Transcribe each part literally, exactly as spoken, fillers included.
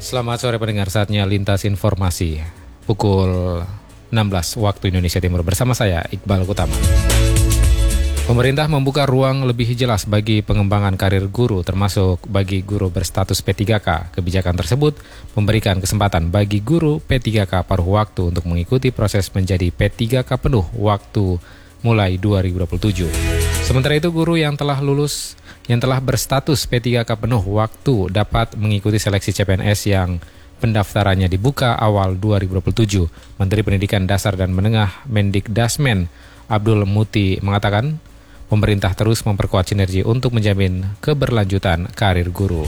Selamat sore pendengar, saatnya Lintas Informasi pukul enam belas waktu Indonesia Timur bersama saya Iqbal Utama. Pemerintah membuka ruang lebih jelas bagi pengembangan karir guru termasuk bagi guru berstatus P tiga K. Kebijakan tersebut memberikan kesempatan bagi guru P tiga K paruh waktu untuk mengikuti proses menjadi P tiga K penuh waktu mulai dua ribu dua puluh tujuh. Sementara itu guru yang telah lulus yang telah berstatus P tiga K penuh waktu dapat mengikuti seleksi C P N S yang pendaftarannya dibuka awal dua ribu dua puluh tujuh. Menteri Pendidikan Dasar dan Menengah Mendikdasmen Abdul Muti mengatakan pemerintah terus memperkuat sinergi untuk menjamin keberlanjutan karir guru.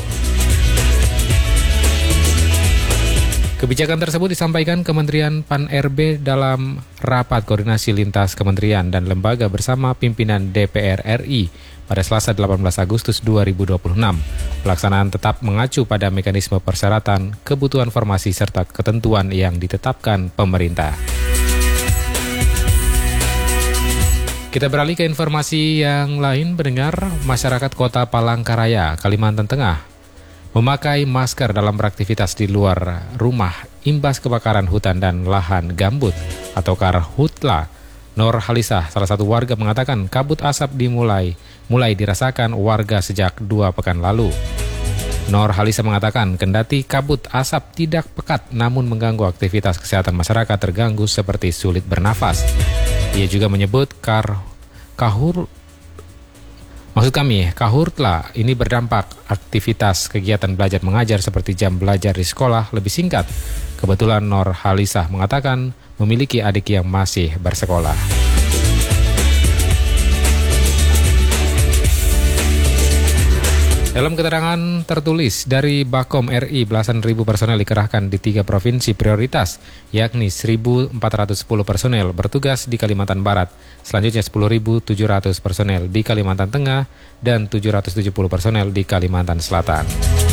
Kebijakan tersebut disampaikan Kementerian Pan R B dalam rapat koordinasi lintas kementerian dan lembaga bersama pimpinan D P R R I pada Selasa delapan belas Agustus dua ribu dua puluh enam. Pelaksanaan tetap mengacu pada mekanisme persyaratan, kebutuhan formasi serta ketentuan yang ditetapkan pemerintah. Kita beralih ke informasi yang lain, pendengar. Masyarakat Kota Palangkaraya, Kalimantan Tengah memakai masker dalam beraktivitas di luar rumah imbas kebakaran hutan dan lahan gambut atau karhutla. Nur Halisah, salah satu warga, mengatakan kabut asap dimulai mulai dirasakan warga sejak dua pekan lalu. Nur Halisah mengatakan kendati kabut asap tidak pekat namun mengganggu aktivitas kesehatan masyarakat terganggu seperti sulit bernafas. Ia juga menyebut kar kahur Maksud kami, kahurtla ini berdampak aktivitas kegiatan belajar mengajar seperti jam belajar di sekolah lebih singkat. Kebetulan Nur Halisah mengatakan memiliki adik yang masih bersekolah. Dalam keterangan tertulis dari Bakom R I, belasan ribu personel dikerahkan di tiga provinsi prioritas, yakni seribu empat ratus sepuluh personel bertugas di Kalimantan Barat, selanjutnya sepuluh ribu tujuh ratus personel di Kalimantan Tengah, dan tujuh ratus tujuh puluh personel di Kalimantan Selatan.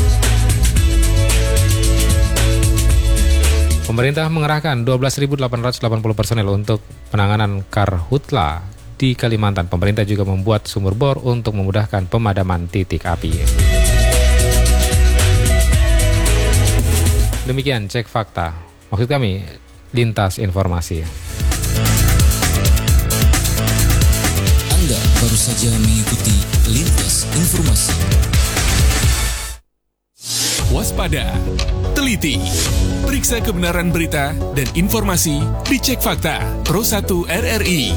Pemerintah mengerahkan dua belas ribu delapan ratus delapan puluh personel untuk penanganan karhutla di Kalimantan. Pemerintah juga membuat sumur bor untuk memudahkan pemadaman titik api. Demikian cek fakta. Maksud kami, lintas informasi. Anda baru saja mengikuti lintas informasi. Waspada, teliti, periksa kebenaran berita dan informasi di Cek Fakta Pro satu R R I.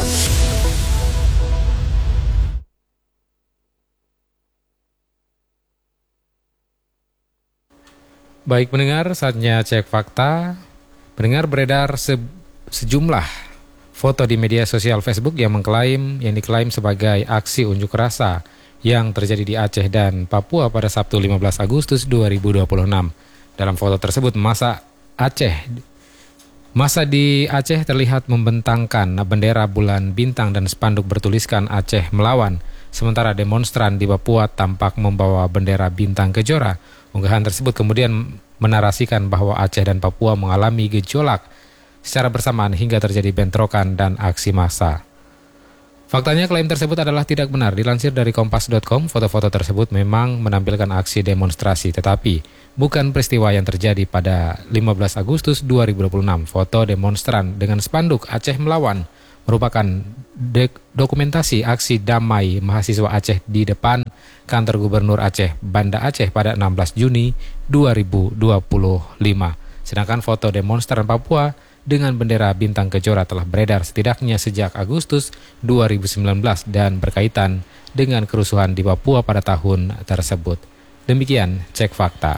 Baik pendengar, saatnya cek fakta. Pendengar, beredar se- sejumlah foto di media sosial Facebook yang mengklaim yang diklaim sebagai aksi unjuk rasa yang terjadi di Aceh dan Papua pada Sabtu lima belas Agustus dua ribu dua puluh enam. Dalam foto tersebut, masa Aceh masa di Aceh terlihat membentangkan bendera bulan bintang dan spanduk bertuliskan Aceh melawan. Sementara demonstran di Papua tampak membawa bendera bintang kejora. Unggahan tersebut kemudian menarasikan bahwa Aceh dan Papua mengalami gejolak secara bersamaan hingga terjadi bentrokan dan aksi massa. Faktanya klaim tersebut adalah tidak benar. Dilansir dari kompas dot com, foto-foto tersebut memang menampilkan aksi demonstrasi, tetapi bukan peristiwa yang terjadi pada lima belas Agustus dua ribu dua puluh enam. Foto demonstran dengan spanduk Aceh melawan merupakan de- dokumentasi aksi damai mahasiswa Aceh di depan kantor Gubernur Aceh, Banda Aceh pada enam belas Juni dua ribu dua puluh lima. Sedangkan foto demonstran Papua dengan bendera bintang kejora telah beredar setidaknya sejak Agustus dua ribu sembilan belas dan berkaitan dengan kerusuhan di Papua pada tahun tersebut. Demikian cek fakta.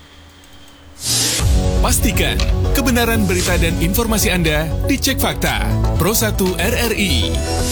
Pastikan kebenaran berita dan informasi Anda di Cek Fakta Pro satu R R I.